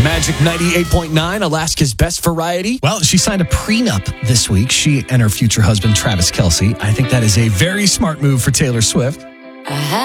Magic 98.9, Alaska's best variety. Well, she signed a prenup this week. She and her future husband, Travis Kelce. I think that is a very smart move for Taylor Swift.